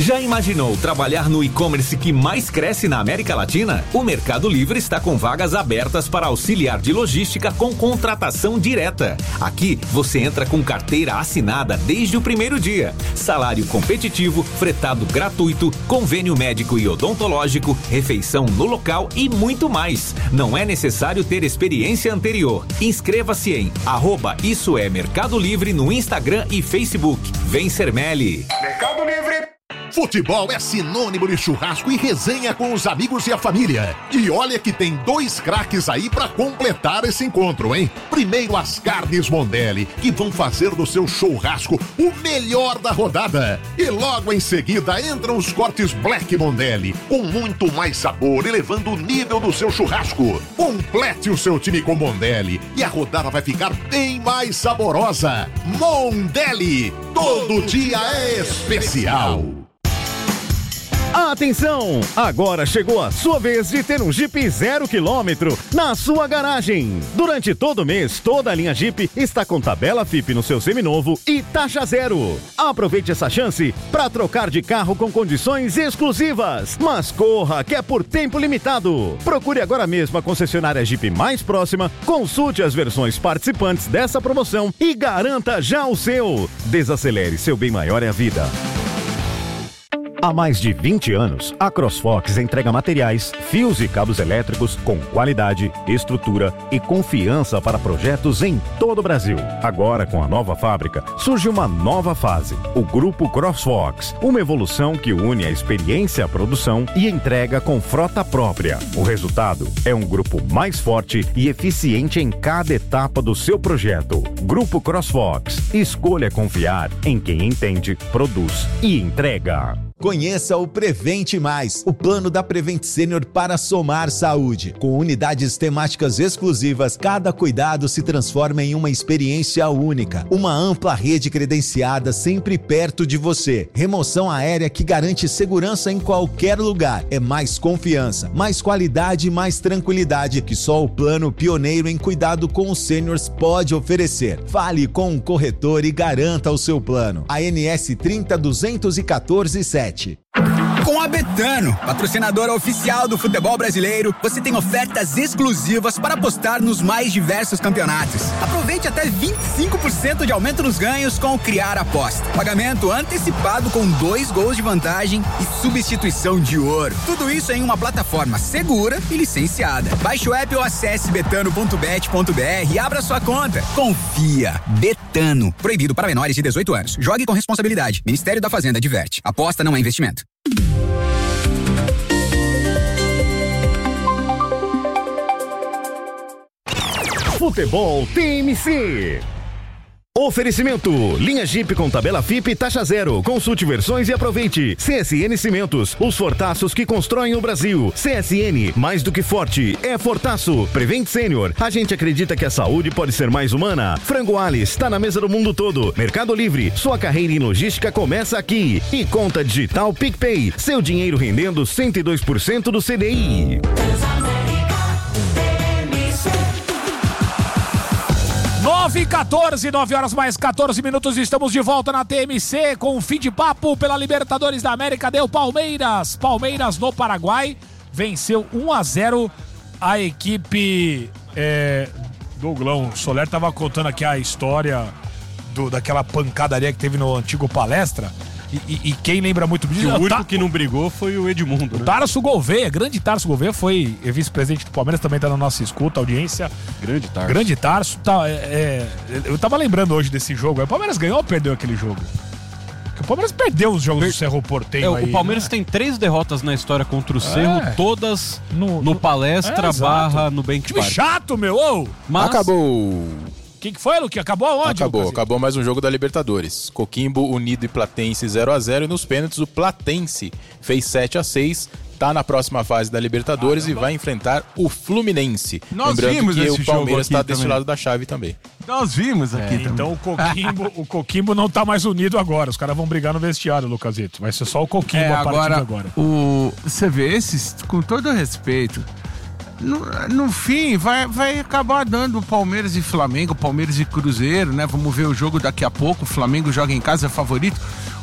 Já imaginou trabalhar no e-commerce que mais cresce na América Latina? O Mercado Livre está com vagas abertas para auxiliar de logística com contratação direta. Aqui, você entra com carteira assinada desde o primeiro dia. Salário competitivo, fretado gratuito, convênio médico e odontológico, refeição no local e muito mais. Não é necessário ter experiência anterior. Inscreva-se em @IssoEMercadoLivre no Instagram e Facebook. Vem ser Meli. Mercado Livre. Futebol é sinônimo de churrasco e resenha com os amigos e a família. E olha que tem 2 craques aí pra completar esse encontro, hein? Primeiro, as carnes Mondelli, que vão fazer do seu churrasco o melhor da rodada. E logo em seguida entram os cortes Black Mondelli, com muito mais sabor, elevando o nível do seu churrasco. Complete o seu time com Mondelli e a rodada vai ficar bem mais saborosa. Mondelli, todo dia é especial. Atenção! Agora chegou a sua vez de ter um Jeep 0 km na sua garagem. Durante todo o mês, toda a linha Jeep está com tabela FIP no seu seminovo e taxa zero. Aproveite essa chance para trocar de carro com condições exclusivas. Mas corra, que é por tempo limitado. Procure agora mesmo a concessionária Jeep mais próxima, consulte as versões participantes dessa promoção e garanta já o seu. Desacelere, seu bem maior é a vida. Há mais de 20 anos, a CrossFox entrega materiais, fios e cabos elétricos com qualidade, estrutura e confiança para projetos em todo o Brasil. Agora, com a nova fábrica, surge uma nova fase, o Grupo CrossFox, uma evolução que une a experiência à produção e entrega com frota própria. O resultado é um grupo mais forte e eficiente em cada etapa do seu projeto. Grupo CrossFox, escolha confiar em quem entende, produz e entrega. Conheça o Prevente Mais, o plano da Prevent Senior para somar saúde. Com unidades temáticas exclusivas, cada cuidado se transforma em uma experiência única. Uma ampla rede credenciada sempre perto de você. Remoção aérea que garante segurança em qualquer lugar. É mais confiança, mais qualidade e mais tranquilidade que só o plano pioneiro em cuidado com os sêniors pode oferecer. Fale com um corretor e garanta o seu plano. ANS 30.214.7. Com a Betano, patrocinadora oficial do futebol brasileiro, você tem ofertas exclusivas para apostar nos mais diversos campeonatos. Aproveite até 25% de aumento nos ganhos com o Criar Aposta. Pagamento antecipado com 2 gols de vantagem e substituição de ouro. Tudo isso em uma plataforma segura e licenciada. Baixe o app ou acesse betano.bet.br e abra sua conta. Confia. Betano. Proibido para menores de 18 anos. Jogue com responsabilidade. Ministério da Fazenda adverte. Aposta não é investimento. Futebol TMC. Oferecimento, linha Jeep com tabela FIP taxa zero. Consulte versões e aproveite. CSN Cimentos, os fortaços que constroem o Brasil. CSN, mais do que forte, é fortaço. Prevent Senior, a gente acredita que a saúde pode ser mais humana. Frango Alice, está na mesa do mundo todo. Mercado Livre, sua carreira em logística começa aqui. E conta digital PicPay, seu dinheiro rendendo 102% do CDI. 9h14, 9 horas mais 14 minutos, estamos de volta na TMC com o fim de papo pela Libertadores da América. Deu Palmeiras no Paraguai, venceu 1-0 a equipe Douglão. O Soler tava contando aqui a história daquela pancadaria que teve no antigo Palestra. E quem lembra muito disso... O único que não brigou foi o Edmundo, né? Tarso Gouveia, grande Tarso Gouveia, foi vice-presidente do Palmeiras, também tá na nossa escuta, audiência. Grande Tarso. Eu tava lembrando hoje desse jogo. O Palmeiras ganhou ou perdeu aquele jogo? Porque o Palmeiras perdeu os jogos do Cerro Porteño aí. O Palmeiras, né, tem 3 derrotas na história contra o Cerro, todas no Palestra / no Bank Time Park. chato, meu! Mas... Acabou... O que foi, Luque? Acabou aonde? Acabou mais um jogo da Libertadores. Coquimbo, Unido e Platense 0-0 e nos pênaltis o Platense fez 7-6. Tá na próxima fase da Libertadores e vai enfrentar o Fluminense. Lembrando que o Palmeiras está desse lado da chave também. Nós vimos aqui também. Então o Coquimbo não tá mais unido agora. Os caras vão brigar no vestiário, Lucasito. Vai ser só o Coquimbo a partir de agora. Você vê esses, com todo respeito... No fim, vai acabar dando Palmeiras e Flamengo, Palmeiras e Cruzeiro, né? Vamos ver o jogo daqui a pouco. O Flamengo joga em casa, é favorito.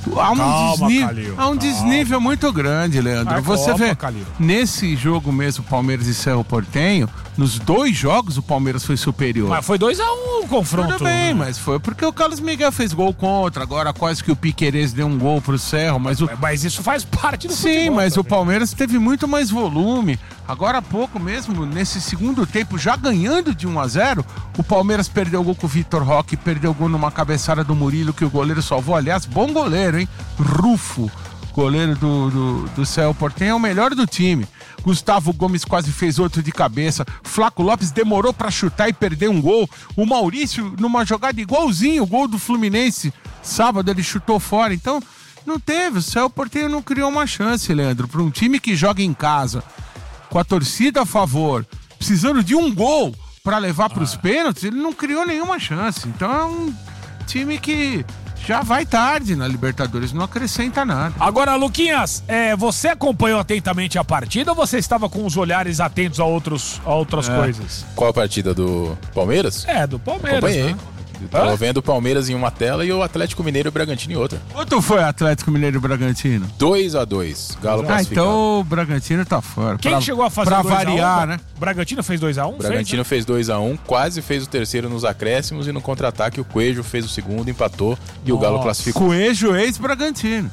Há um desnível muito grande, Leandro. Você vê, nesse jogo mesmo, Palmeiras e Cerro Porteño, nos 2 jogos o Palmeiras foi superior. Mas foi 2-1 o confronto. Tudo bem, mas foi porque o Carlos Miguel fez gol contra, agora quase que o Piquerez deu um gol pro Cerro, mas isso faz parte do futebol. Sim, mas também. O Palmeiras teve muito mais volume. Agora há pouco mesmo, nesse segundo tempo, já ganhando de 1-0, o Palmeiras perdeu o gol com o Vitor Roque, perdeu o gol numa cabeçada do Murilo, que o goleiro salvou. Aliás, bom goleiro, hein? Rufo, goleiro do Cerro Porteño, é o melhor do time. Gustavo Gomes quase fez outro de cabeça. Flaco Lopes demorou pra chutar e perdeu um gol. O Maurício, numa jogada igualzinho o gol do Fluminense, sábado ele chutou fora. Então, não teve. O Cerro Porteño não criou uma chance, Leandro, para um time que joga em casa, com a torcida a favor, precisando de um gol para levar para os pênaltis, ele não criou nenhuma chance. Então é um time que já vai tarde na Libertadores, não acrescenta nada. Agora, Luquinhas, você acompanhou atentamente a partida ou você estava com os olhares atentos a outras coisas? Qual a partida do Palmeiras? Do Palmeiras. Acompanhei. Né? Tava vendo o Palmeiras em uma tela e o Atlético Mineiro e o Bragantino em outra. Quanto foi o Atlético Mineiro e o Bragantino? 2-2. Galo classificado. Então o Bragantino tá fora. Quem chegou a fazer 2-1? Pra variar, né? O Bragantino fez 2-1? O Bragantino fez 2-1, quase fez o terceiro nos acréscimos e no contra-ataque o Coelho fez o segundo, empatou e o Galo classificou. Coelho ex-Bragantino.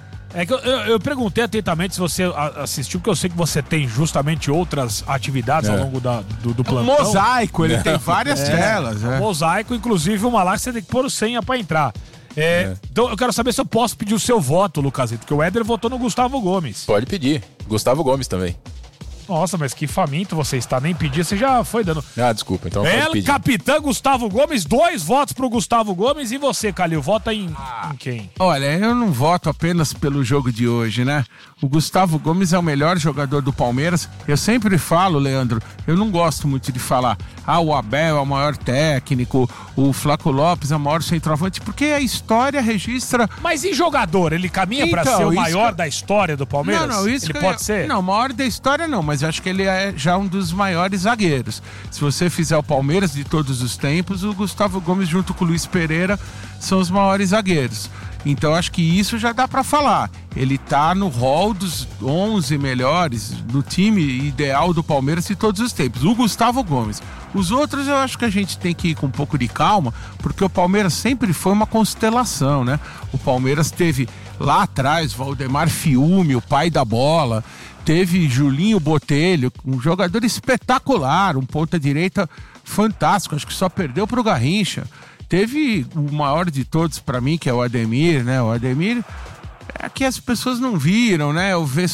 É que eu perguntei atentamente se você assistiu, porque eu sei que você tem justamente outras atividades ao longo do plantão. Mosaico, ele tem várias telas. Mosaico, inclusive uma lá que você tem que pôr o senha pra entrar. Então eu quero saber se eu posso pedir o seu voto, Lucasito, porque o Éder votou no Gustavo Gomes. Pode pedir. Gustavo Gomes também. Nossa, mas que faminto você está, nem pedir, você já foi dando. Desculpa, então pode pedir. Capitão Gustavo Gomes, 2 votos pro Gustavo Gomes. E você, Calil, vota em quem? Olha, eu não voto apenas pelo jogo de hoje, né? O Gustavo Gomes é o melhor jogador do Palmeiras. Eu sempre falo, Leandro, eu não gosto muito de falar, o Abel é o maior técnico, o Flaco Lopes é o maior centroavante, porque a história registra... Mas em jogador, ele caminha pra ser o maior da história do Palmeiras? Não, isso ele pode ser? Não, maior da história não, mas eu acho que ele é já um dos maiores zagueiros. Se você fizer o Palmeiras de todos os tempos, o Gustavo Gomes junto com o Luiz Pereira são os maiores zagueiros. Então acho que isso já dá pra falar. Ele tá no hall dos 11 melhores do time ideal do Palmeiras de todos os tempos. O Gustavo Gomes. Os outros eu acho que a gente tem que ir com um pouco de calma, porque o Palmeiras sempre foi uma constelação, né? O Palmeiras teve lá atrás Valdemar Fiume, o pai da bola. Teve Julinho Botelho, um jogador espetacular, um ponta-direita fantástico, acho que só perdeu pro Garrincha. Teve o maior de todos para mim, que é o Ademir, né? O Ademir é que as pessoas não viram, né?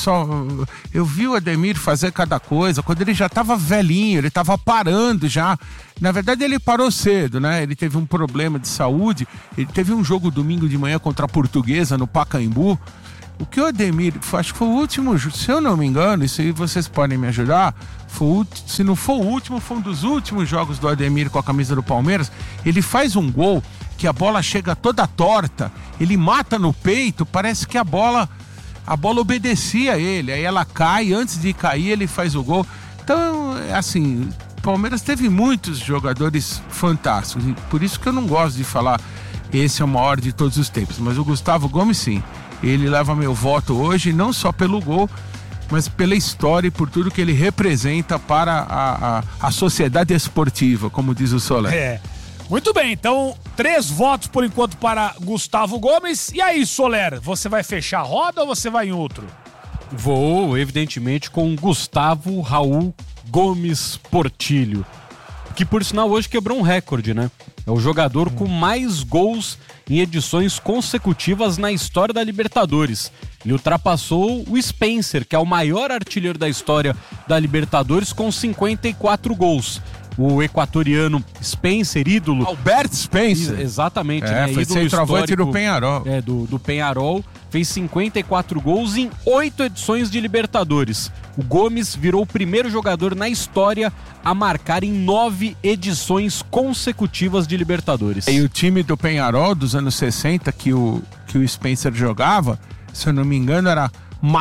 Eu vi o Ademir fazer cada coisa, quando ele já tava velhinho, ele tava parando já. Na verdade, ele parou cedo, né? Ele teve um problema de saúde, ele teve um jogo domingo de manhã contra a Portuguesa no Pacaembu. O que o Ademir, acho que foi o último, se eu não me engano, isso aí vocês podem me ajudar, se não for o último, foi um dos últimos jogos do Ademir com a camisa do Palmeiras. Ele faz um gol que a bola chega toda torta, ele mata no peito, parece que a bola obedecia a ele, aí ela cai, antes de cair ele faz o gol. Então, assim, o Palmeiras teve muitos jogadores fantásticos, e por isso que eu não gosto de falar esse é o maior de todos os tempos, mas o Gustavo Gomes sim. Ele leva meu voto hoje, não só pelo gol, mas pela história e por tudo que ele representa para a sociedade esportiva, como diz o Soler. Muito bem, então 3 votos por enquanto para Gustavo Gomes. E aí, Soler, você vai fechar a roda ou você vai em outro? Vou, evidentemente, com Gustavo Raul Gomes Portillo, que por sinal hoje quebrou um recorde, né? É o jogador com mais gols em edições consecutivas na história da Libertadores. Ele ultrapassou o Spencer, que é o maior artilheiro da história da Libertadores, com 54 gols. O equatoriano Spencer, ídolo... Albert Spencer. Exatamente, né? Foi ídolo centroavante do Peñarol. Do Peñarol. Fez 54 gols em 8 edições de Libertadores. O Gomes virou o primeiro jogador na história a marcar em 9 edições consecutivas de Libertadores. E o time do Peñarol dos anos 60 que o Spencer jogava, se eu não me engano, era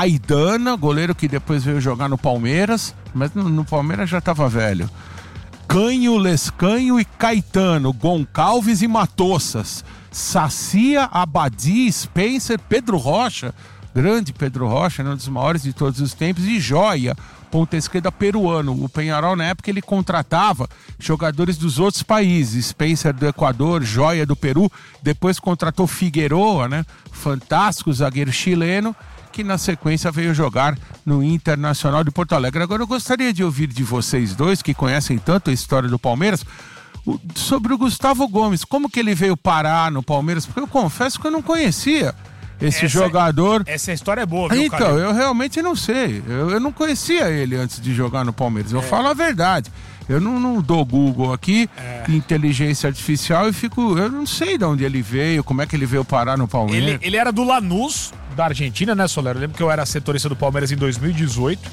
Maidana, goleiro que depois veio jogar no Palmeiras, mas no Palmeiras já estava velho. Canho, Lescanho e Caetano, Goncalves e Matossas, Sacia, Abadi, Spencer, Pedro Rocha, grande Pedro Rocha, um dos maiores de todos os tempos, e Joia, ponta esquerda peruano. O Peñarol, na época, ele contratava jogadores dos outros países, Spencer do Equador, Joia do Peru, depois contratou Figueroa, né? Fantástico zagueiro chileno, que na sequência veio jogar no Internacional de Porto Alegre. Agora eu gostaria de ouvir de vocês dois, que conhecem tanto a história do Palmeiras, sobre o Gustavo Gomes. Como que ele veio parar no Palmeiras? Porque eu confesso que eu não conhecia esse jogador. Essa história é boa, viu, então, Calil? eu realmente não sei. Eu não conhecia ele antes de jogar no Palmeiras. Eu falo a verdade. Eu não dou Google aqui, inteligência artificial, eu não sei de onde ele veio, como é que ele veio parar no Palmeiras. Ele era do Lanús, da Argentina, né, Solero? Eu lembro que eu era setorista do Palmeiras em 2018.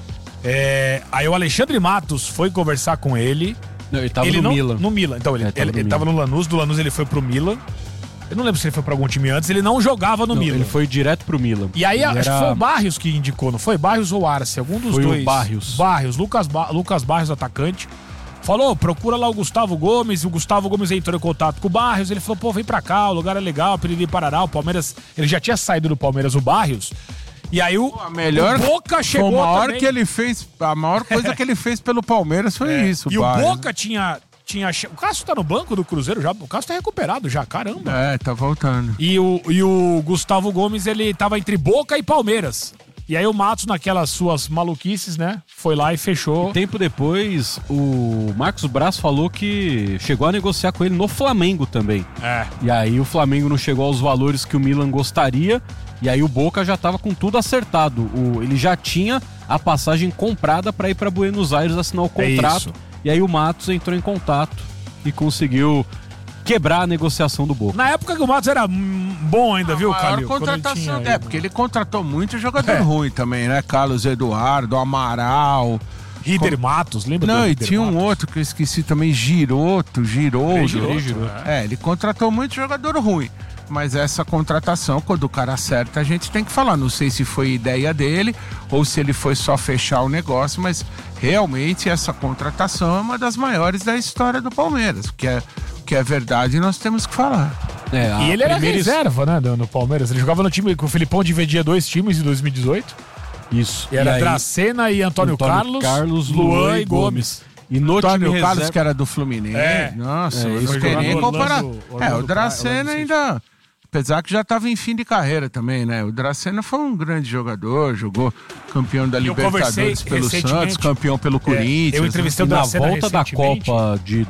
Aí o Alexandre Matos foi conversar com ele. Não, ele tava no Milan. No Milan. Então, ele tava no Lanús, do Lanús ele foi pro Milan. Eu não lembro se ele foi pra algum time antes, ele não jogava no Milan. Ele foi direto pro Milan. E aí, acho que foi o Barrios que indicou, não foi? Barrios ou Arce, algum dos dois. Foi o Barrios. Barrios, Lucas Barrios, atacante. Falou, procura lá o Gustavo Gomes, e o Gustavo Gomes entrou em contato com o Barrios, ele falou, vem pra cá, o lugar é legal, Piriri Parará, o Palmeiras, ele já tinha saído do Palmeiras, o Barrios, e aí o Boca chegou também. A maior coisa que ele fez pelo Palmeiras foi isso, e Barrios. O Boca tinha... O Cássio tá no banco do Cruzeiro já, o Cássio tá recuperado já, caramba. Tá voltando. E o Gustavo Gomes, ele tava entre Boca e Palmeiras. E aí o Matos, naquelas suas maluquices, né, foi lá e fechou. Tempo depois, o Marcos Braz falou que chegou a negociar com ele no Flamengo também. E aí o Flamengo não chegou aos valores que o Milan gostaria, e aí o Boca já tava com tudo acertado. Ele já tinha a passagem comprada para ir para Buenos Aires assinar o contrato. E aí o Matos entrou em contato e conseguiu quebrar a negociação do Boca. Na época que o Matos era bom ainda, viu, Calil? Contratação, porque ele contratou muito jogador ruim também, né? Carlos Eduardo, Amaral... Rider Matos, lembra? Não, e tinha um outro que eu esqueci também, Giroto. Ele contratou muito jogador ruim. Mas essa contratação, quando o cara acerta, a gente tem que falar. Não sei se foi ideia dele ou se ele foi só fechar o negócio, mas realmente essa contratação é uma das maiores da história do Palmeiras. Que é verdade, nós temos que falar. E ele era reserva, né, no Palmeiras. Ele jogava no time que o Filipão dividia 2 times em 2018. Isso. E era Dracena e Antônio Carlos, Luan e Gomes. E no Antônio Carlos, que era do Fluminense. Nossa, não tem nem comparar. O Dracena ainda... Apesar que já estava em fim de carreira também, né? O Dracena foi um grande jogador, jogou campeão da Libertadores pelo Santos, campeão pelo Corinthians. Eu entrevistei o Dracena na volta da Copa de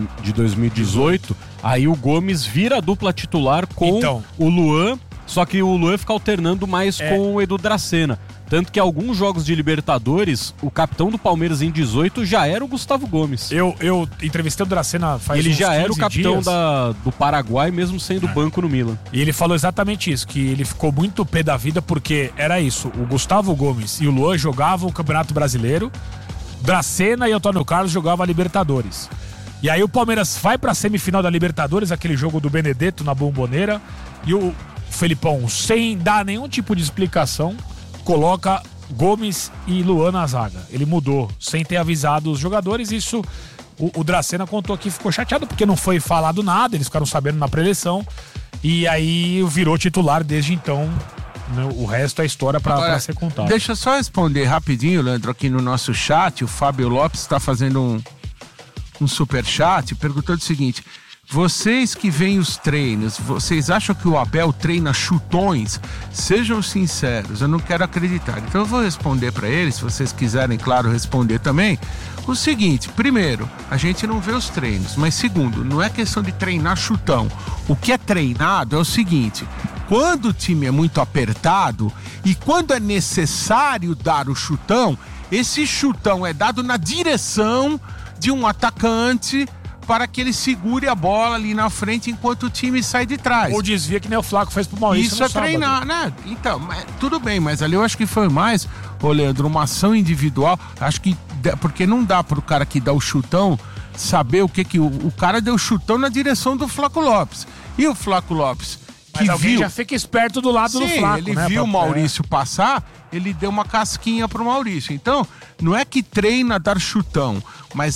2018, aí o Gomes vira a dupla titular com o Luan, só que o Luan fica alternando mais com o Edu Dracena. Tanto que alguns jogos de Libertadores, o capitão do Palmeiras em 18 já era o Gustavo Gomes. Eu entrevistei o Dracena faz Ele uns já 15 era o capitão do Paraguai, mesmo sendo banco no Milan. E ele falou exatamente isso, que ele ficou muito pé da vida porque era isso, o Gustavo Gomes e o Luan jogavam o Campeonato Brasileiro, Dracena e Antônio Carlos jogavam a Libertadores. E aí o Palmeiras vai pra semifinal da Libertadores, aquele jogo do Benedetto na Bomboneira, e o Felipão, sem dar nenhum tipo de explicação, coloca Gomes e Luan na zaga. Ele mudou, sem ter avisado os jogadores. Isso, o Dracena contou que ficou chateado porque não foi falado nada, eles ficaram sabendo na pré-eleição. E aí virou titular desde então. O resto é história pra ser contada. Deixa eu só responder rapidinho, Leandro, aqui no nosso chat. O Fábio Lopes está fazendo um superchat, perguntou o seguinte: vocês que veem os treinos, vocês acham que o Abel treina chutões? Sejam sinceros, eu não quero acreditar. Então eu vou responder para eles, se vocês quiserem, claro, responder também. O seguinte: primeiro, a gente não vê os treinos, mas segundo, não é questão de treinar chutão. O que é treinado é o seguinte: quando o time é muito apertado e quando é necessário dar o chutão, esse chutão é dado na direção de um atacante para que ele segure a bola ali na frente enquanto o time sai de trás. Ou desvia, que nem o Flaco fez pro Maurício. Isso é treinar, né? Então, tudo bem, mas ali eu acho que foi mais, Leandro, uma ação individual. Acho que, porque não dá pro cara que dá o chutão saber o que o cara deu chutão na direção do Flaco Lopes. E o Flaco Lopes, mas alguém já fica esperto do lado do Flaco, ele viu o Maurício passar, ele deu uma casquinha pro Maurício. Então, não é que treina dar chutão, mas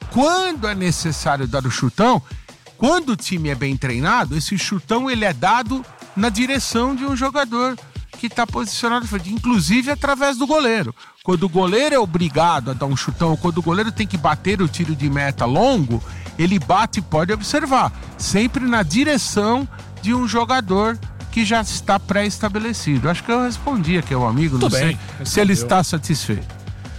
quando é necessário dar o chutão, quando o time é bem treinado, esse chutão ele é dado na direção de um jogador que está posicionado, inclusive através do goleiro. Quando o goleiro é obrigado a dar um chutão, quando o goleiro tem que bater o tiro de meta longo, ele bate, pode observar, sempre na direção de um jogador que já está pré-estabelecido. Acho que eu respondi aqui ao amigo, não sei se ele está satisfeito.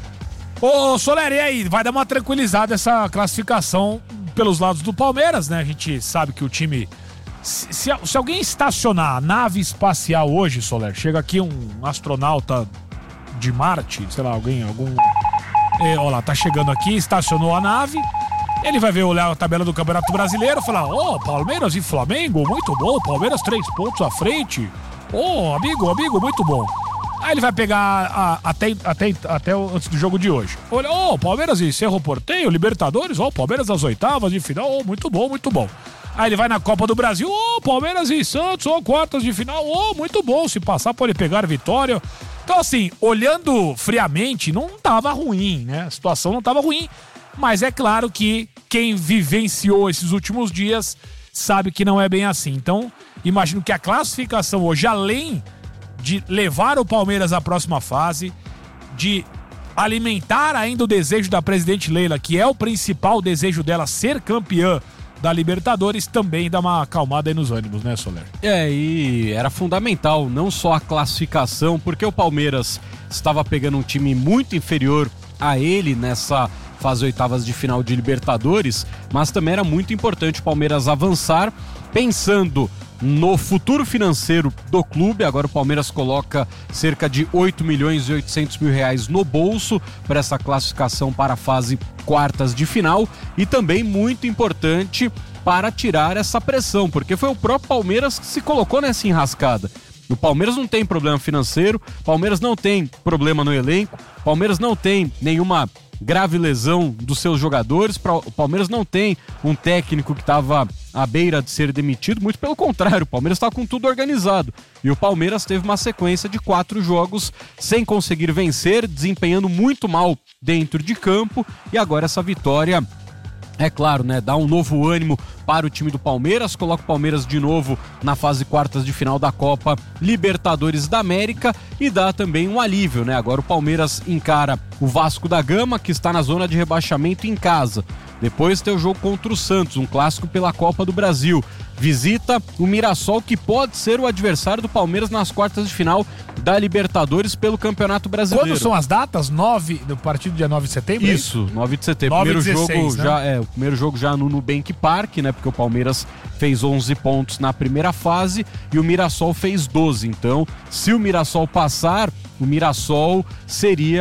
Ô, Soler, e aí? Vai dar uma tranquilizada essa classificação pelos lados do Palmeiras, né? A gente sabe que o time... Se alguém estacionar a nave espacial hoje, Soler, chega aqui um astronauta de Marte, sei lá, olha lá, tá chegando aqui, estacionou a nave, ele vai olhar a tabela do Campeonato Brasileiro e falar, Palmeiras e Flamengo, muito bom, Palmeiras 3 pontos à frente, amigo, muito bom. Aí ele vai pegar até antes do jogo de hoje. Olha, Palmeiras e Cerro Porteño, Libertadores, Palmeiras nas oitavas de final, muito bom, muito bom. Aí ele vai na Copa do Brasil, Palmeiras e Santos, quartas de final, muito bom, se passar pode pegar vitória. Então assim, olhando friamente, não tava ruim, né? A situação não tava ruim, mas é claro que quem vivenciou esses últimos dias sabe que não é bem assim. Então, imagino que a classificação hoje, além de levar o Palmeiras à próxima fase, de alimentar ainda o desejo da presidente Leila, que é o principal desejo dela, ser campeã da Libertadores, também dá uma acalmada aí nos ânimos, né, Soler? E era fundamental, não só a classificação, porque o Palmeiras estava pegando um time muito inferior a ele nessa fase oitavas de final de Libertadores, mas também era muito importante o Palmeiras avançar, pensando no futuro financeiro do clube. Agora o Palmeiras coloca cerca de 8 milhões e 800 mil reais no bolso para essa classificação para a fase quartas de final, e também muito importante para tirar essa pressão, porque foi o próprio Palmeiras que se colocou nessa enrascada. O Palmeiras não tem problema financeiro, o Palmeiras não tem problema no elenco, o Palmeiras não tem nenhuma grave lesão dos seus jogadores, o Palmeiras não tem um técnico que estava à beira de ser demitido, muito pelo contrário, o Palmeiras está com tudo organizado. E o Palmeiras teve uma sequência de 4 jogos sem conseguir vencer, desempenhando muito mal dentro de campo, e agora essa vitória, é claro, né, dá um novo ânimo para o time do Palmeiras, coloca o Palmeiras de novo na fase quartas de final da Copa Libertadores da América, e dá também um alívio, né? Agora o Palmeiras encara o Vasco da Gama, que está na zona de rebaixamento, em casa. Depois tem o jogo contra o Santos, um clássico pela Copa do Brasil. Visita o Mirassol, que pode ser o adversário do Palmeiras nas quartas de final da Libertadores pelo Campeonato Brasileiro. Quando são as datas? Do partido dia 9 de setembro? Isso, 9 de setembro. 9/16, o primeiro jogo já no Nubank Park, né? Porque o Palmeiras fez 11 pontos na primeira fase e o Mirassol fez 12. Então, se o Mirassol passar, o Mirassol seria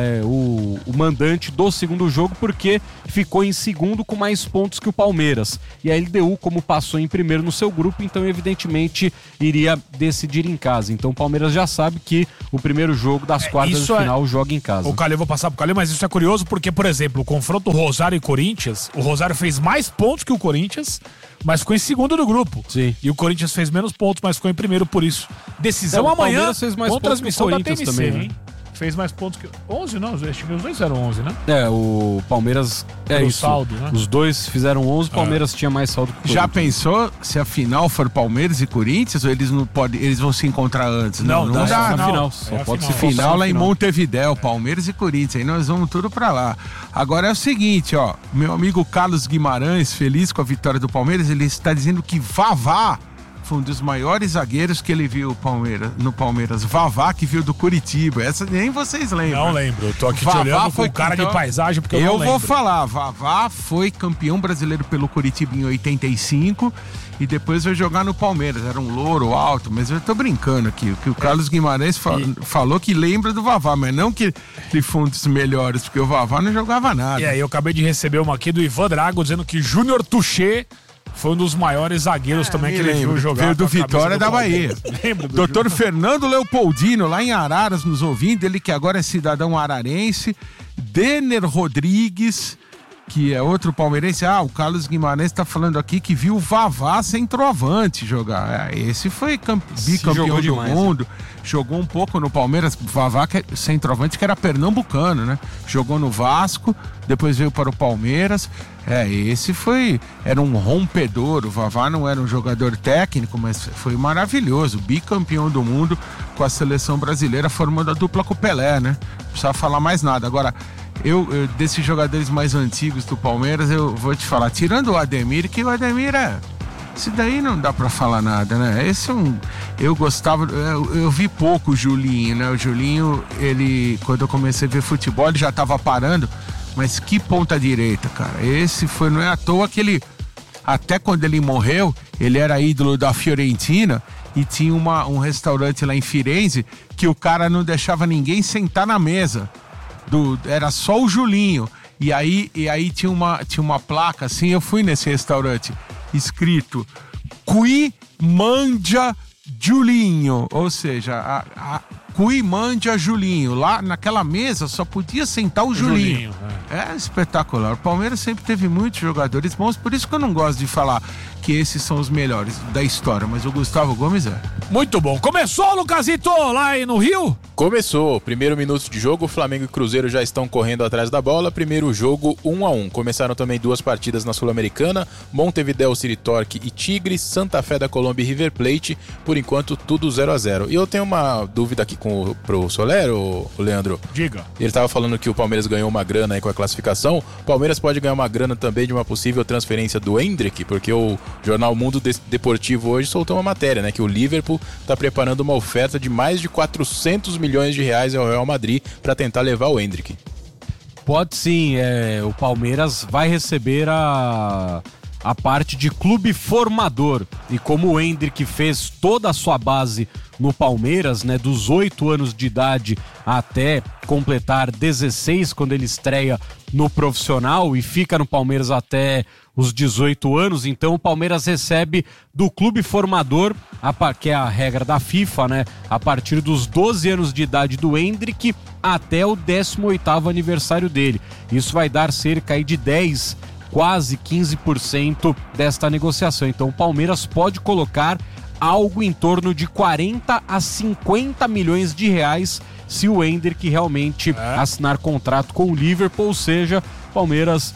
o mandante do segundo jogo, porque ficou em segundo com mais pontos que o Palmeiras. E a LDU, como passou em primeiro no seu grupo, então evidentemente iria decidir em casa. Então o Palmeiras já sabe que o primeiro jogo das quartas de final joga em casa. O Calil, eu vou passar pro Calil, mas isso é curioso porque, por exemplo, o confronto Rosário e Corinthians, o Rosário fez mais pontos que o Corinthians, mas ficou em segundo do grupo. Sim. E o Corinthians fez menos pontos, mas ficou em primeiro, por isso. Decisão amanhã, fez mais com transmissão da TMC, também, né? hein? Fez mais pontos que... 11 não, acho que os dois fizeram 11, né? O Palmeiras... isso. Saldo, né? Os dois fizeram 11, o Palmeiras tinha mais saldo que o Já pensou se a final for Palmeiras e Corinthians, ou eles vão se encontrar antes? Não dá, dá na final. Só pode ser final lá em Montevidéu, Palmeiras e Corinthians. Aí nós vamos tudo pra lá. Agora é o seguinte, meu amigo Carlos Guimarães, feliz com a vitória do Palmeiras, ele está dizendo que Vavá foi um dos maiores zagueiros que ele viu no Palmeiras. Vavá, que viu do Curitiba. Essa nem vocês lembram. Não lembro. Eu tô aqui te olhando com cara de paisagem, porque eu não lembro. Eu vou falar. Vavá foi campeão brasileiro pelo Curitiba em 85 e depois vai jogar no Palmeiras. Era um louro alto, mas eu tô brincando aqui. O que o Carlos Guimarães falou que lembra do Vavá, mas não que ele foi um dos melhores, porque o Vavá não jogava nada. E aí, eu acabei de receber uma aqui do Ivan Drago, dizendo que Júnior Touché foi um dos maiores zagueiros também que ele viu jogar. Veio do Vitória da Bahia. Lembro do Doutor Fernando Leopoldino, lá em Araras, nos ouvindo, ele que agora é cidadão ararense. Denner Rodrigues, que é outro palmeirense. O Carlos Guimarães tá falando aqui que viu o Vavá centroavante jogar. Esse foi bicampeão do mundo. Jogou um pouco no Palmeiras. Vavá, que é centroavante, que era pernambucano, né? Jogou no Vasco, depois veio para o Palmeiras. Era um rompedor. O Vavá não era um jogador técnico, mas foi maravilhoso. Bicampeão do mundo com a seleção brasileira, formando a dupla com o Pelé, né? Não precisava falar mais nada. Agora, desses jogadores mais antigos do Palmeiras, eu vou te falar, tirando o Ademir, que o Ademir esse daí não dá pra falar nada, né? Eu gostava, eu vi pouco o Julinho, né? O Julinho, quando eu comecei a ver futebol, ele já tava parando, mas que ponta direita, cara. Não é à toa que até quando ele morreu, ele era ídolo da Fiorentina e tinha um restaurante lá em Firenze que o cara não deixava ninguém sentar na mesa. Era só o Julinho. E aí tinha uma placa assim, eu fui nesse restaurante, escrito Qui Mangia Julinho, ou seja, Qui Mangia Julinho. Lá naquela mesa só podia sentar o Julinho. É espetacular. O Palmeiras sempre teve muitos jogadores bons, por isso que eu não gosto de falar que esses são os melhores da história, mas o Gustavo Gomes é. Muito bom. Começou, Lucasito, lá no Rio? Começou. Primeiro minuto de jogo, Flamengo e Cruzeiro já estão correndo atrás da bola. Primeiro jogo 1-1. Começaram também 2 partidas na Sul-Americana, Montevideo City Torque e Tigres, Santa Fé da Colômbia e River Plate. Por enquanto, tudo 0-0. E eu tenho uma dúvida aqui pro Soler, o Leandro. Diga. Ele estava falando que o Palmeiras ganhou uma grana aí com a classificação. O Palmeiras pode ganhar uma grana também de uma possível transferência do Endrick, porque o jornal Mundo Deportivo hoje soltou uma matéria, né? Que o Liverpool está preparando uma oferta de mais de 400 milhões de reais ao Real Madrid para tentar levar o Endrick. Pode sim, o Palmeiras vai receber a parte de clube formador. E como o Endrick fez toda a sua base no Palmeiras, né, dos 8 anos de idade até completar 16, quando ele estreia no profissional e fica no Palmeiras até os 18 anos, então o Palmeiras recebe do clube formador, que é a regra da FIFA, né, a partir dos 12 anos de idade do Endrick até o 18º aniversário dele. Isso vai dar cerca aí de 10, quase 15% desta negociação. Então o Palmeiras pode colocar algo em torno de 40 a 50 milhões de reais se o Endrick realmente assinar contrato com o Liverpool, ou seja, Palmeiras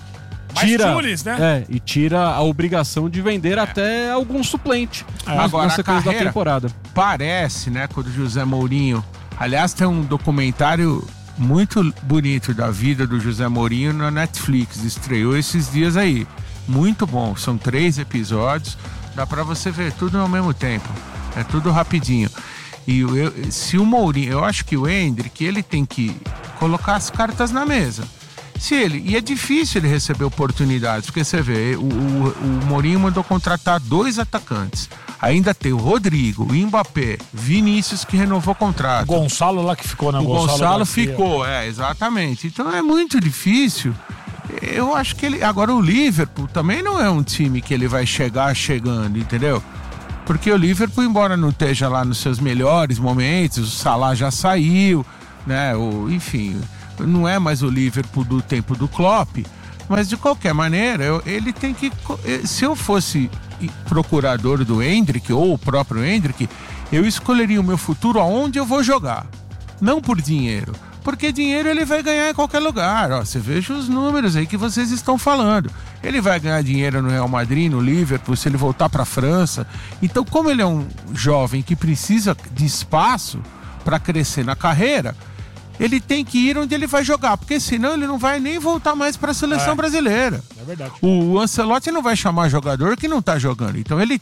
tira a obrigação de vender até algum suplente agora, na sequência da temporada. Parece, né, quando o José Mourinho... Aliás, tem um documentário muito bonito da vida do José Mourinho na Netflix, estreou esses dias aí. Muito bom, são 3 episódios, dá pra você ver tudo ao mesmo tempo, é tudo rapidinho. E se o Mourinho, eu acho que o Endrick, ele tem que colocar as cartas na mesa. E é difícil ele receber oportunidades, porque você vê, o Mourinho mandou contratar 2 atacantes. Ainda tem o Rodrigo, o Mbappé, Vinícius, que renovou o contrato. O Gonçalo lá que ficou, né? O Gonçalo ficou, exatamente. Então é muito difícil. Eu acho que agora o Liverpool também não é um time que ele vai chegar chegando, entendeu? Porque o Liverpool, embora não esteja lá nos seus melhores momentos, o Salah já saiu, né? Enfim, não é mais o Liverpool do tempo do Klopp, mas de qualquer maneira, ele tem que... Se eu fosse procurador do Endrick, ou o próprio Endrick, eu escolheria o meu futuro aonde eu vou jogar, não por dinheiro. Porque dinheiro ele vai ganhar em qualquer lugar. Você veja os números aí que vocês estão falando. Ele vai ganhar dinheiro no Real Madrid, no Liverpool, se ele voltar para a França. Então, como ele é um jovem que precisa de espaço para crescer na carreira, ele tem que ir onde ele vai jogar, porque senão ele não vai nem voltar mais para a seleção brasileira. É verdade. O Ancelotti não vai chamar jogador que não está jogando. Então ele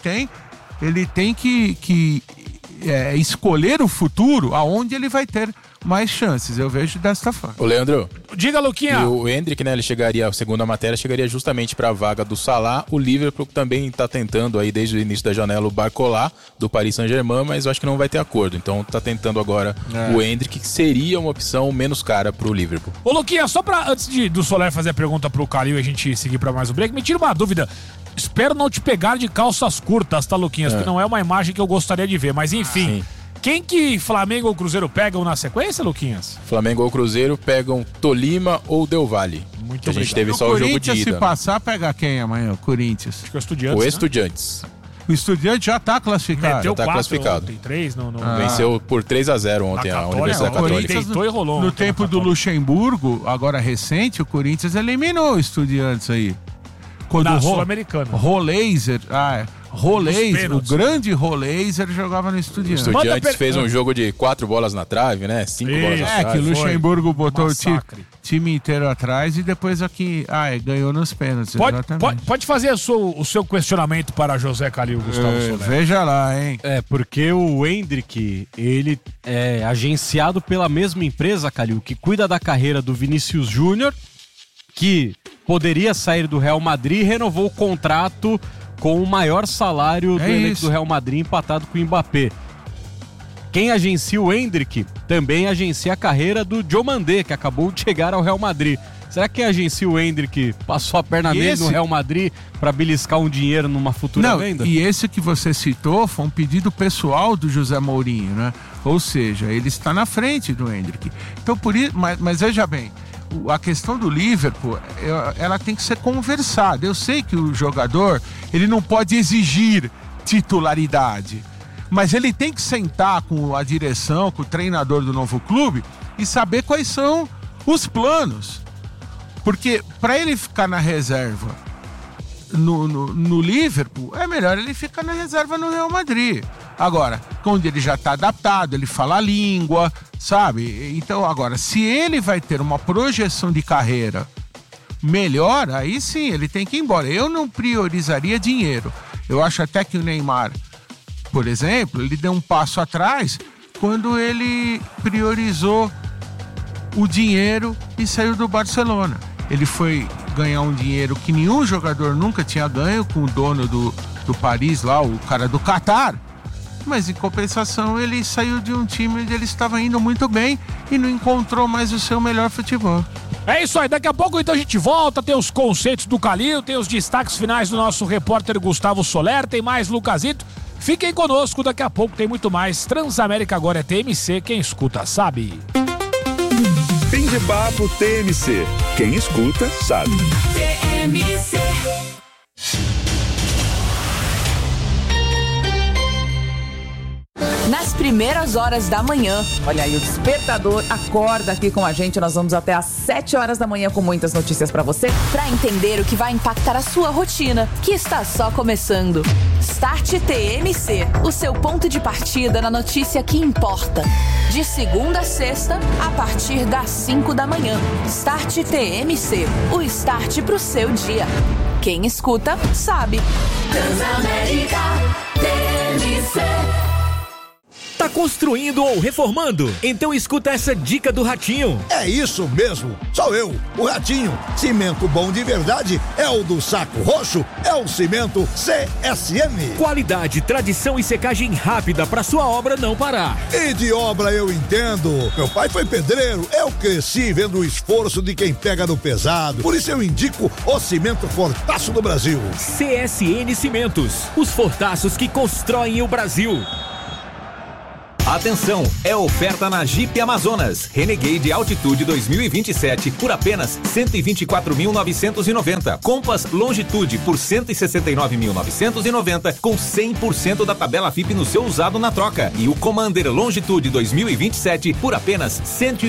tem que escolher o futuro aonde ele vai ter mais chances. Eu vejo desta forma. Ô Leandro, diga, Luquinha. O Endrick, né, ele chegaria, segundo a matéria, chegaria justamente para a vaga do Salah. O Liverpool também está tentando aí desde o início da janela o Barcola do Paris Saint-Germain, mas eu acho que não vai ter acordo. Então está tentando agora o Endrick, que seria uma opção menos cara pro Liverpool. Ô Luquinha, só antes do Soler fazer a pergunta pro Calil e a gente seguir para mais um break, me tira uma dúvida. Espero não te pegar de calças curtas, tá, Luquinhas? Porque não é uma imagem que eu gostaria de ver, mas enfim. Sim. Quem que Flamengo ou Cruzeiro pegam na sequência, Luquinhas? Flamengo ou Cruzeiro pegam Tolima ou Del Valle. Muito Que a gente obrigado. teve só o jogo de Corinthians, ida. se passar, pega quem amanhã? O Corinthians. Acho que é o Estudiantes, O né? Estudiantes. O Estudiante já tá classificado. Meteu tá 4 classificado. ontem, 3 no... Venceu por 3-0 ontem a Universidade o Católica. Corinthians Deitou e rolou No ontem tempo na do Católica. Luxemburgo, agora recente, o Corinthians eliminou o Estudiantes aí. Quando Na o Sul-Americana. Roleiser, Nos Roleiser, o pênaltis. grande Roleiser jogava no O Estudiantes. Estudiantes fez um jogo de 4 bolas na trave, né? 5 bolas na Isso. trave. Que o Luxemburgo botou o Massacre. time inteiro atrás e depois aqui, ganhou nos pênaltis. Exatamente. Pode fazer o seu questionamento para José Calil, Gustavo Soler. Veja lá, hein? Porque o Endrick, ele é agenciado pela mesma empresa, Calil, que cuida da carreira do Vinícius Júnior, que poderia sair do Real Madrid e renovou o contrato com o maior salário do elenco isso. do Real Madrid, empatado com o Mbappé. Quem agencia o Endrick também agencia a carreira do Diomandé, que acabou de chegar ao Real Madrid. Será que quem agencia o Endrick passou a perna nele no Real Madrid para beliscar um dinheiro numa futura venda? E esse que você citou foi um pedido pessoal do José Mourinho, né? Ou seja, ele está na frente do Endrick. Então, por isso, mas veja bem, a questão do Liverpool, ela tem que ser conversada. Eu sei que o jogador, ele não pode exigir titularidade, mas ele tem que sentar com a direção, com o treinador do novo clube e saber quais são os planos. Porque para ele ficar na reserva no Liverpool, é melhor ele ficar na reserva no Real Madrid. Agora, quando ele já está adaptado, ele fala a língua, sabe? Então, agora, se ele vai ter uma projeção de carreira melhor, aí sim, ele tem que ir embora. Eu não priorizaria dinheiro. Eu acho até que o Neymar, por exemplo, ele deu um passo atrás quando ele priorizou o dinheiro e saiu do Barcelona. Ele foi ganhar um dinheiro que nenhum jogador nunca tinha ganho com o dono do Paris lá, o cara do Qatar. Mas em compensação ele saiu de um time onde ele estava indo muito bem e não encontrou mais o seu melhor futebol. É isso aí, daqui a pouco então a gente volta, tem os conceitos do Calil, tem os destaques finais do nosso repórter Gustavo Soler, tem mais Lucasito. Fiquem conosco, daqui a pouco tem muito mais. Transamérica agora é TMC, quem escuta sabe. Fim de papo TMC. Quem escuta sabe. TMC. Nas primeiras horas da manhã. Olha aí, o Despertador acorda aqui com a gente. Nós vamos até às 7 horas da manhã com muitas notícias pra você. Pra entender o que vai impactar a sua rotina, que está só começando. Start TMC, o seu ponto de partida na notícia que importa. De segunda a sexta, a partir das 5 da manhã. Start TMC, o start pro seu dia. Quem escuta, sabe. Transamérica TMC. Tá construindo ou reformando? Então escuta essa dica do Ratinho. É isso mesmo, sou eu, o Ratinho. Cimento bom de verdade é o do Saco Roxo, é o cimento CSM. Qualidade, tradição e secagem rápida pra sua obra não parar. E de obra eu entendo. Meu pai foi pedreiro, eu cresci vendo o esforço de quem pega no pesado. Por isso eu indico o cimento Fortaço do Brasil. CSN Cimentos, os fortaços que constroem o Brasil. Atenção, é oferta na Jeep Amazonas. Renegade Altitude 2027 por apenas 124.990. Compass Longitude por 169.990 com 100% da tabela FIP no seu usado na troca. E o Commander Longitude 2027 por apenas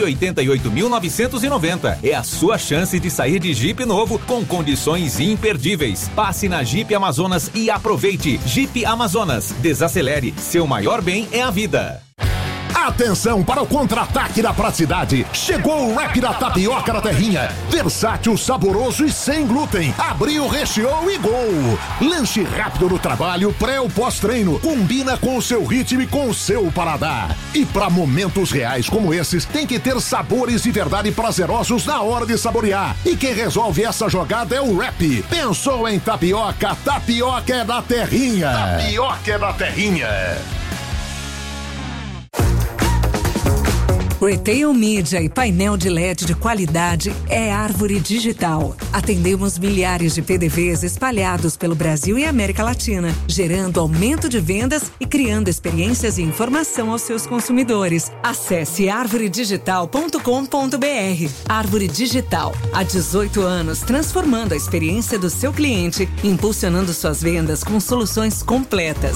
188.990. É a sua chance de sair de Jeep novo com condições imperdíveis. Passe na Jeep Amazonas e aproveite. Jeep Amazonas. Desacelere. Seu maior bem é a vida. Atenção para o contra-ataque da praticidade. Chegou o rap da tapioca da terrinha. Versátil, saboroso e sem glúten. Abriu, recheou e gol. Lanche rápido no trabalho, pré ou pós-treino. Combina com o seu ritmo e com o seu paladar. E para momentos reais como esses, tem que ter sabores de verdade prazerosos na hora de saborear. E quem resolve essa jogada é o rap. Pensou em tapioca? Tapioca é da terrinha. Tapioca é da terrinha. Retail Media e painel de LED de qualidade é Árvore Digital. Atendemos milhares de PDVs espalhados pelo Brasil e América Latina, gerando aumento de vendas e criando experiências e informação aos seus consumidores. Acesse arvoredigital.com.br. Árvore Digital, há 18 anos transformando a experiência do seu cliente, impulsionando suas vendas com soluções completas.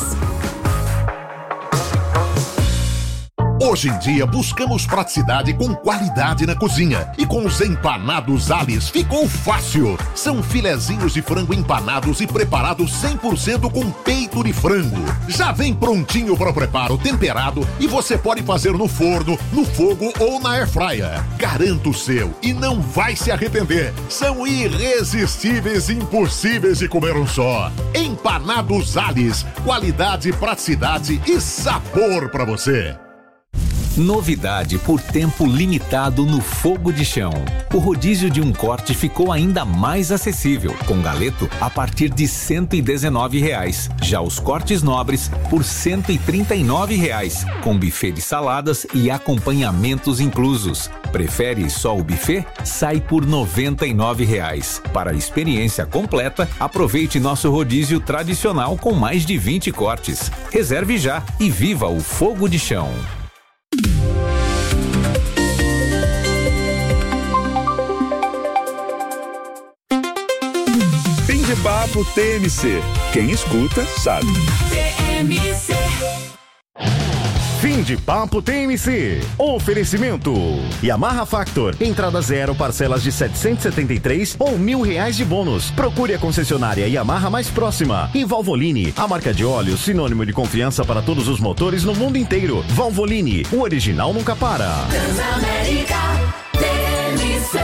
Hoje em dia buscamos praticidade com qualidade na cozinha. E com os empanados Alice ficou fácil. São filezinhos de frango empanados e preparados 100% com peito de frango. Já vem prontinho para o preparo, temperado, e você pode fazer no forno, no fogo ou na airfryer. Garanto o seu e não vai se arrepender. São irresistíveis e impossíveis de comer um só. Empanados Alice, qualidade, praticidade e sabor para você. Novidade por tempo limitado no Fogo de Chão. O rodízio de um corte ficou ainda mais acessível, com galeto a partir de R$ 119. Já os cortes nobres por R$ 139, com buffet de saladas e acompanhamentos inclusos. Prefere só o buffet? Sai por R$ 99. Para a experiência completa, aproveite nosso rodízio tradicional com mais de 20 cortes. Reserve já e viva o Fogo de Chão. Fim de papo TMC. Quem escuta sabe. TMC. Fim de papo TMC. Oferecimento. Yamaha Factor. Entrada 0, parcelas de 773 ou R$1.000 de bônus. Procure a concessionária Yamaha mais próxima. E Valvoline, a marca de óleo sinônimo de confiança para todos os motores no mundo inteiro. Valvoline, o original nunca para. Transamérica TMC.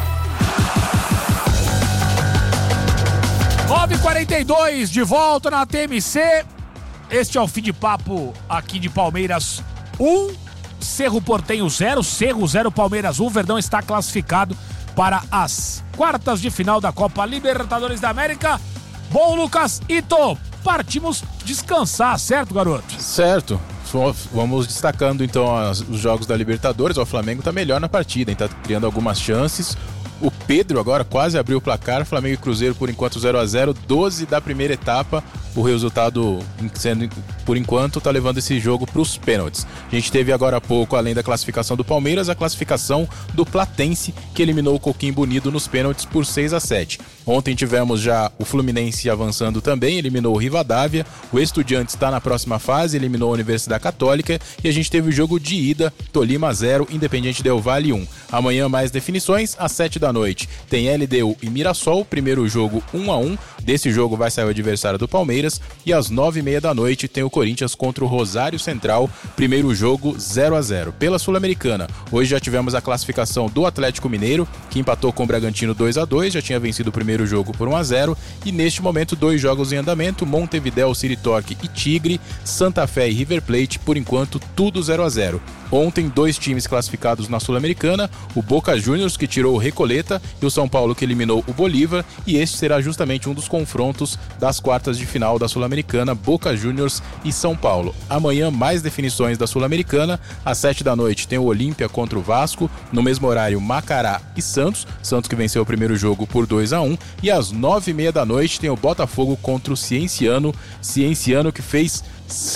9h42, de volta na TMC. Este é o fim de papo aqui de Palmeiras 1, Cerro Porteño 0, Cerro 0, Palmeiras 1. Verdão está classificado para as quartas de final da Copa Libertadores da América. Bom, Lucas Ito, partimos descansar, certo, garoto? Certo. Vamos destacando então os jogos da Libertadores. O Flamengo tá melhor na partida, hein? Tá criando algumas chances. O Pedro agora quase abriu o placar. Flamengo e Cruzeiro por enquanto 0-0, 12 da primeira etapa. O resultado, sendo por enquanto, tá levando esse jogo para os pênaltis. A gente teve agora há pouco, além da classificação do Palmeiras, a classificação do Platense, que eliminou o Coquimbo Unido nos pênaltis por 6-7. Ontem tivemos já o Fluminense avançando também, eliminou o Rivadavia. O Estudiantes está na próxima fase, eliminou a Universidade Católica. E a gente teve o jogo de ida, Tolima 0, Independiente Del Valle 1. Amanhã mais definições, às 7 da noite. Tem LDU e Mirassol, primeiro jogo 1-1. Desse jogo vai sair o adversário do Palmeiras. E às 9h30 da noite tem o Corinthians contra o Rosário Central, primeiro jogo 0-0. Pela Sul-Americana, hoje já tivemos a classificação do Atlético Mineiro, que empatou com o Bragantino 2-2, já tinha vencido o primeiro jogo por 1-0. E neste momento, 2 jogos em andamento, Montevidéu, City Torque e Tigre, Santa Fé e River Plate, por enquanto tudo 0-0. Ontem, 2 times classificados na Sul-Americana, o Boca Juniors, que tirou o Recoleta, e o São Paulo, que eliminou o Bolívar, e este será justamente um dos confrontos das quartas de final da Sul-Americana, Boca Juniors e São Paulo. Amanhã, mais definições da Sul-Americana, às 7 da noite tem o Olímpia contra o Vasco, no mesmo horário Macará e Santos que venceu o primeiro jogo por 2-1, e às 9h30 da noite tem o Botafogo contra o Cienciano que fez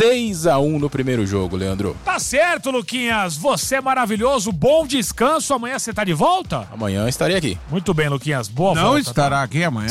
6-1 no primeiro jogo, Leandro. Tá certo, Luquinhas. Você é maravilhoso. Bom descanso. Amanhã você tá de volta? Amanhã estarei aqui. Muito bem, Luquinhas. Boa volta. Não estará aqui amanhã.